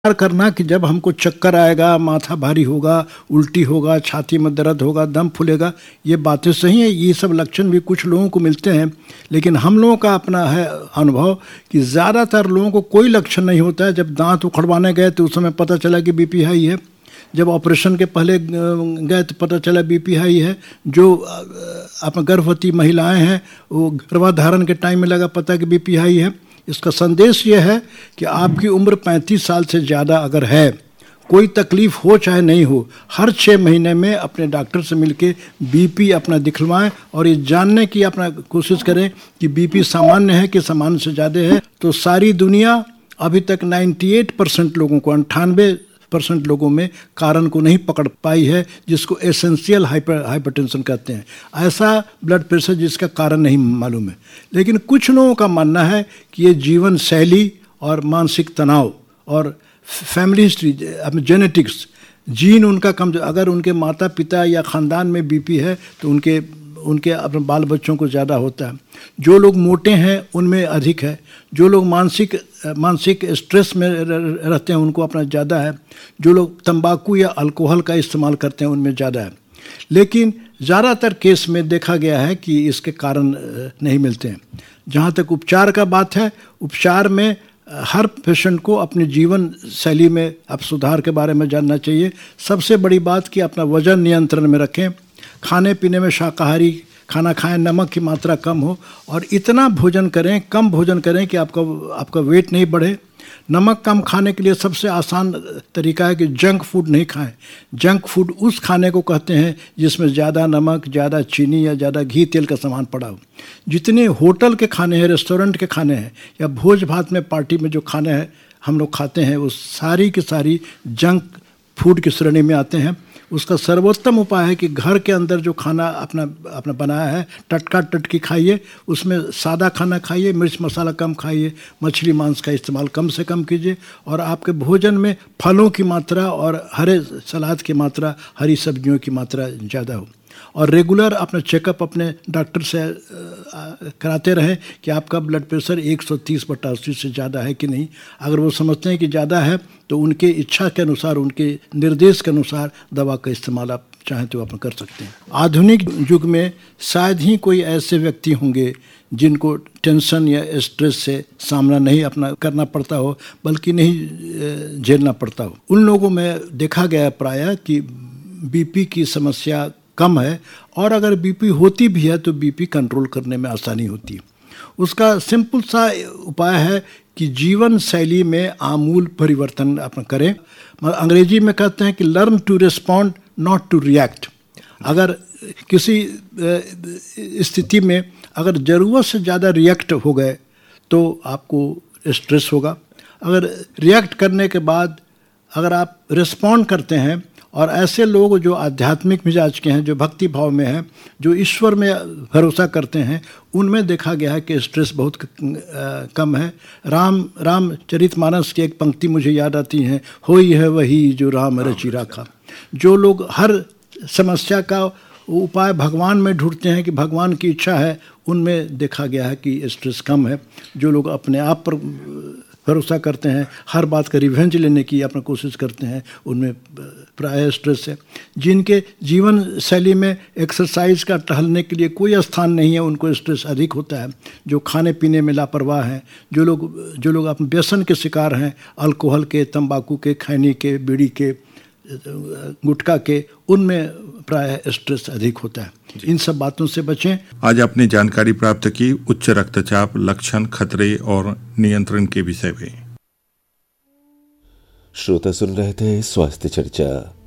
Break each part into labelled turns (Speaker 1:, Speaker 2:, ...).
Speaker 1: करना कि जब हमको चक्कर आएगा, माथा भारी होगा, उल्टी होगा, छाती में दर्द होगा, दम फूलेगा, ये बातें सही हैं। ये सब लक्षण भी कुछ लोगों को मिलते हैं, लेकिन हम लोगों का अपना है अनुभव कि ज़्यादातर लोगों को कोई लक्षण नहीं होता है। जब दांत उखड़वाने गए तो उस समय पता चला कि बीपी हाई है। जब ऑपरेशन के पहले गए तो पता चला बीपी हाई है। जो अपने गर्भवती महिलाएं हैं वो गर्भाधारण के टाइम में लगा पता कि बीपी हाई है। इसका संदेश ये है कि आपकी उम्र 35 साल से ज़्यादा अगर है, कोई तकलीफ़ हो चाहे नहीं हो, हर 6 महीने में अपने डॉक्टर से मिलके बीपी अपना दिखलवाएं और ये जानने की अपना कोशिश करें कि बीपी सामान्य है कि सामान्य से ज़्यादा है। तो सारी दुनिया अभी तक 98% लोगों को, 98% लोगों में कारण को नहीं पकड़ पाई है, जिसको एसेंशियल हाइपरटेंशन कहते हैं। ऐसा ब्लड प्रेशर जिसका कारण नहीं मालूम है। लेकिन कुछ लोगों का मानना है कि ये जीवन शैली और मानसिक तनाव और फैमिली हिस्ट्री, जेनेटिक्स, जीन उनका कम, अगर उनके माता पिता या ख़ानदान में बीपी है तो उनके अपने बाल बच्चों को ज़्यादा होता है। जो लोग मोटे हैं उनमें अधिक है। जो लोग मानसिक स्ट्रेस में रहते हैं उनको अपना ज़्यादा है। जो लोग तंबाकू या अल्कोहल का इस्तेमाल करते हैं उनमें ज़्यादा है। लेकिन ज़्यादातर केस में देखा गया है कि इसके कारण नहीं मिलते हैं। जहाँ तक उपचार का बात है, उपचार में हर पेशेंट को अपने जीवन शैली में अब सुधार के बारे में जानना चाहिए। सबसे बड़ी बात कि अपना वजन नियंत्रण में रखें, खाने पीने में शाकाहारी खाना खाएं, नमक की मात्रा कम हो और इतना भोजन करें, कम भोजन करें कि आपका वेट नहीं बढ़े। नमक कम खाने के लिए सबसे आसान तरीका है कि जंक फूड नहीं खाएं। जंक फूड उस खाने को कहते हैं जिसमें ज़्यादा नमक, ज़्यादा चीनी या ज़्यादा घी तेल का सामान पड़ा हो। जितने होटल के खाने हैं, रेस्टोरेंट के खाने हैं या भोज भात में पार्टी में जो खाने हैं हम लोग खाते हैं, वो सारी की सारी जंक फूड की श्रेणी में आते हैं। उसका सर्वोत्तम उपाय है कि घर के अंदर जो खाना अपना बनाया है टटकी खाइए। उसमें सादा खाना खाइए, मिर्च मसाला कम खाइए, मछली मांस का इस्तेमाल कम से कम कीजिए और आपके भोजन में फलों की मात्रा और हरे सलाद की मात्रा, हरी सब्जियों की मात्रा ज़्यादा हो। और रेगुलर अपना चेकअप अपने डॉक्टर से कराते रहें कि आपका ब्लड प्रेशर 130/80 से ज़्यादा है कि नहीं। अगर वो समझते हैं कि ज़्यादा है तो उनके इच्छा के अनुसार, उनके निर्देश के अनुसार दवा का इस्तेमाल आप चाहें तो आप कर सकते हैं। आधुनिक युग में शायद ही कोई ऐसे व्यक्ति होंगे जिनको टेंशन या स्ट्रेस से सामना नहीं अपना करना पड़ता हो, बल्कि नहीं झेलना पड़ता हो। उन लोगों में देखा गया प्रायः कि बीपी की समस्या कम है और अगर बीपी होती भी है तो बीपी कंट्रोल करने में आसानी होती है। उसका सिंपल सा उपाय है कि जीवन शैली में आमूल परिवर्तन अपना करें। अंग्रेजी में कहते हैं कि learn to respond not to react. अगर किसी स्थिति में अगर ज़रूरत से ज़्यादा रिएक्ट हो गए तो आपको स्ट्रेस होगा। अगर रिएक्ट करने के बाद अगर आप रिस्पॉन्ड करते हैं, और ऐसे लोग जो आध्यात्मिक मिजाज के हैं, जो भक्ति भाव में हैं, जो ईश्वर में भरोसा करते हैं, उनमें देखा गया है कि स्ट्रेस बहुत कम है। रामचरितमानस की एक पंक्ति मुझे याद आती है, होई है वही जो राम रचि राखा। जो लोग हर समस्या का उपाय भगवान में ढूंढते हैं कि भगवान की इच्छा है, उनमें देखा गया है कि स्ट्रेस कम है। जो लोग अपने आप पर भरोसा करते हैं, हर बात का रिवेंज लेने की अपना कोशिश करते हैं, उनमें प्रायः स्ट्रेस है। जिनके जीवन शैली में एक्सरसाइज का, टहलने के लिए कोई स्थान नहीं है, उनको स्ट्रेस अधिक होता है। जो खाने पीने में लापरवाह हैं, जो लोग अपने व्यसन के शिकार हैं, अल्कोहल के, तंबाकू के, खैनी के, बीड़ी के, गुटखा के, उनमें प्रायः स्ट्रेस अधिक होता है। इन सब बातों से बचें।
Speaker 2: आज आपने जानकारी प्राप्त की उच्च रक्तचाप, लक्षण, खतरे और नियंत्रण के विषय में।
Speaker 3: श्रोता सुन रहे थे स्वास्थ्य चर्चा।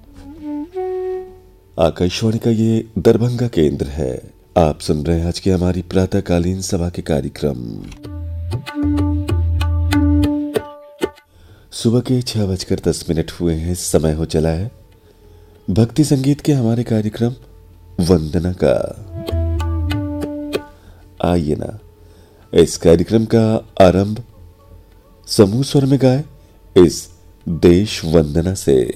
Speaker 3: आकाशवाणी का ये दरभंगा केंद्र है। आप सुन रहे हैं आज की हमारी प्रातःकालीन सभा के कार्यक्रम। सुबह के 6:10 हुए हैं। समय हो चला है भक्ति संगीत के हमारे कार्यक्रम वंदना का। आइए ना, इस कार्यक्रम का आरंभ समूह स्वर में गाए इस देश वंदना से।